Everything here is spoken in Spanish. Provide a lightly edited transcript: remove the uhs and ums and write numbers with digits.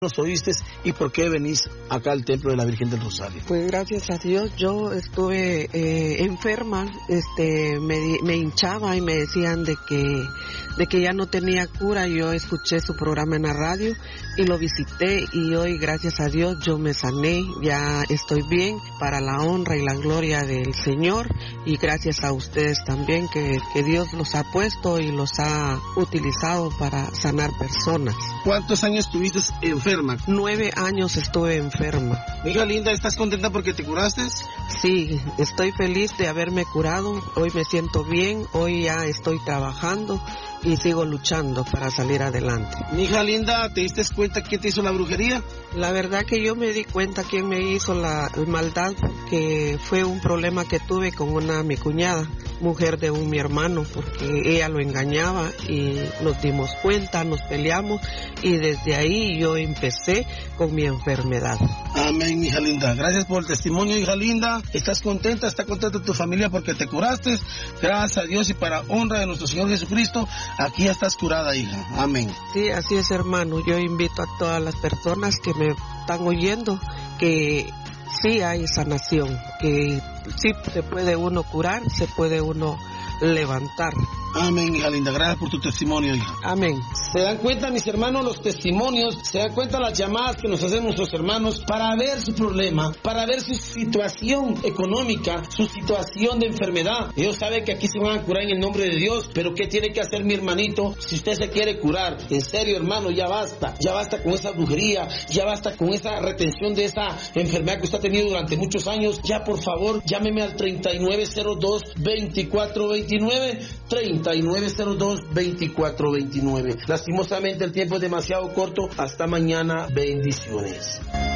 nos oíste y por qué venís acá al Templo de la Virgen del Rosario? Pues gracias a Dios, yo estuve enferma, me hinchaba y me decían de que ya no tenía cura. Yo escuché su programa en la radio y lo visité, y hoy gracias a Dios yo me sané, ya estoy bien, para la honra y la gloria del Señor, y gracias a ustedes también que Dios los ha puesto y los ha utilizado para sanar personas. ¿Cuántos años estuviste enferma? 9 años estuve enferma. Hija linda, ¿estás contenta porque te curaste? Sí, estoy feliz de haberme curado. Hoy me siento bien, hoy ya estoy trabajando y sigo luchando para salir adelante. Mi hija linda, ¿te diste cuenta quién te hizo la brujería? La verdad que yo me di cuenta quién me hizo la maldad, porque fue un problema que tuve con mi cuñada, mujer de mi hermano, porque ella lo engañaba y nos dimos cuenta, nos peleamos, y desde ahí yo empecé con mi enfermedad. Amén, hija linda. Gracias por el testimonio, hija linda. ¿Estás contenta? ¿Está contenta tu familia porque te curaste? Gracias a Dios y para honra de nuestro Señor Jesucristo, aquí ya estás curada, hija. Amén. Sí, así es, hermano. Yo invito a todas las personas que me están oyendo que sí hay sanación, que sí se puede uno curar, se puede uno levantar. Amén, hija linda. Gracias por tu testimonio, hija. Amén. ¿Se dan cuenta, mis hermanos, los testimonios? ¿Se dan cuenta las llamadas que nos hacen nuestros hermanos para ver su problema, para ver su situación económica, su situación de enfermedad? Dios sabe que aquí se van a curar en el nombre de Dios, pero ¿qué tiene que hacer mi hermanito? Si usted se quiere curar, en serio, hermano, ya basta con esa brujería, ya basta con esa retención de esa enfermedad que usted ha tenido durante muchos años. Ya, por favor, llámeme al 3902-2429, 3902-2429. Lastimosamente el tiempo es demasiado corto. Hasta mañana. Bendiciones.